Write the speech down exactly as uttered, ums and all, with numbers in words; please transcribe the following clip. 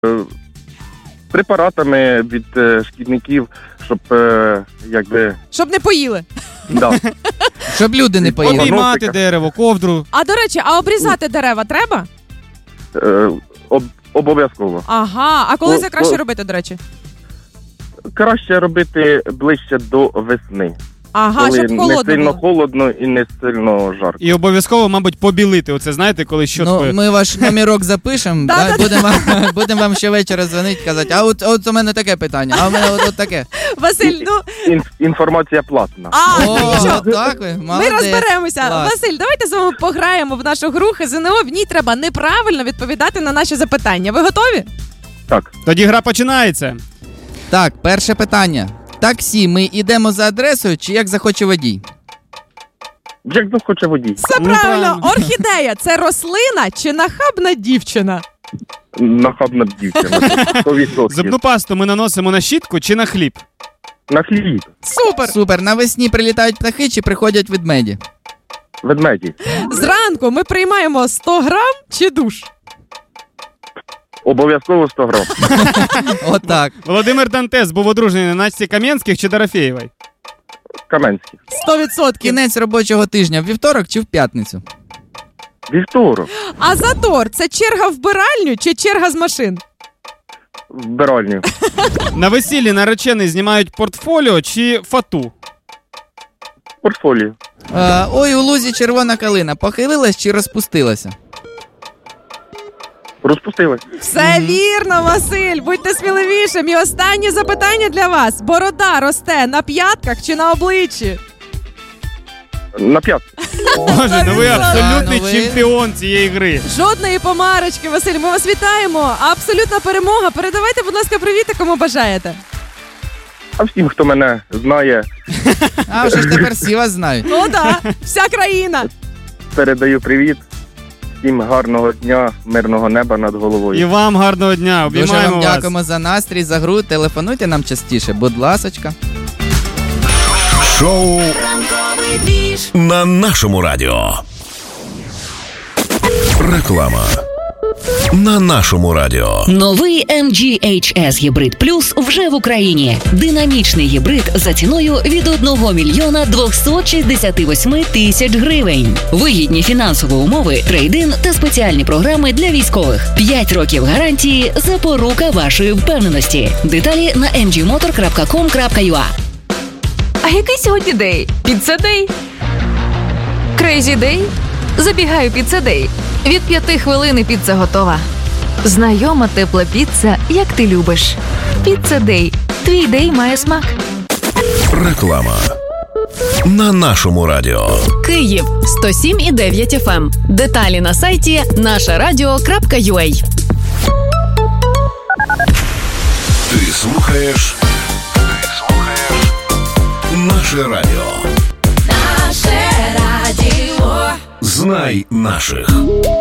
препаратами від е, шкідників, щоб е, якби... Щоб не поїли. Да. Щоб люди не поїли. Обіймати дерево, ковдру. А, до речі, а обрізати дерева треба? Е, об, обов'язково. Ага, а коли О, це краще о. робити, до речі? Краще робити ближче до весни. Ага, коли щоб холодно не сильно було. холодно і не сильно жарко. І обов'язково, мабуть, побілити. Оце, знаєте, коли щотку... Ну, ми ваш номерок запишемо, Да, да, да, будемо вам, будем вам щовечора дзвонити, казати, а от, от у мене таке питання, а у мене от, от таке. Василь, ну... Ін, інформація платна. А, О, нічого. так ви, Ми молодець. розберемося. Клас. Василь, давайте з вами пограємо в нашу гру ХЗНО. В ній треба неправильно відповідати на наші запитання. Ви готові? Так. Тоді гра починається. Так, перше питання. Таксі, ми йдемо за адресою чи як захоче водій? Як захоче водій. Все Ну, правильно. правильно. Орхідея – це рослина чи нахабна дівчина? Нахабна дівчина. сто відсотків. Зубну пасту ми наносимо на щітку чи на хліб? На хліб. Супер. Супер, навесні прилітають птахи чи приходять ведмеді? Ведмеді. Зранку ми приймаємо сто грам чи душ? Обов'язково сто грам. Отак. Володимир Дантес був одружений на Насті Кам'янських чи Дорофєєвій? Каменський. сто відсотків. Кінець робочого тижня в вівторок чи в п'ятницю? Вівторок. А затор – це черга в вбиральню чи черга з машин? Вбиральню. На весіллі наречений знімають портфоліо чи фату? Портфоліо. Е, ой, у лузі червона калина. Похилилась чи розпустилася? Розпустилась. Все вірно, Василь. Будьте сміливішим. І останнє запитання для вас. Борода росте на п'ятках чи на обличчі? На п'ят. Боже, ну ви абсолютний Ну ви- чемпіон цієї гри. Жодної помарочки, Василь. Ми вас вітаємо. Абсолютна перемога. Передавайте, будь ласка, привіт, кому бажаєте. А всім, хто мене знає, А вже ж тепер всі вас знають. Ну да, вся країна. передаю привіт. Всім гарного дня, мирного неба над головою. І вам гарного дня. Дуже Обіймаємо вам вас. дякуємо за настрій, за гру. Телефонуйте нам частіше, будь ласочка. Шоу Ранковий двіж. на нашому радіо. Реклама на нашому радіо. Новий ем джі ейч ес Hybrid Plus вже в Україні. Динамічний гібрид за ціною від одного мільйона двохсот шістдесят вісім тисяч гривень. Вигідні фінансові умови, трейд-ін та спеціальні програми для військових. п'ять років гарантії – запорука вашої впевненості. Деталі на ем джі мотор крапка ком крапка ю а. А який сьогодні день? Піца-дей? Крейзі-дей? Забігаю піца-дей. Від п'яти хвилин піца готова. Знайома тепла піца, як ти любиш. Піца-дей. Твій дей має смак. Реклама на нашому радіо. Київ сто сім і дев'ять еф ем. Деталі на сайті наша радіо крапка ю а. Ти слухаєш наше радіо. Наше радіо. Знай наших.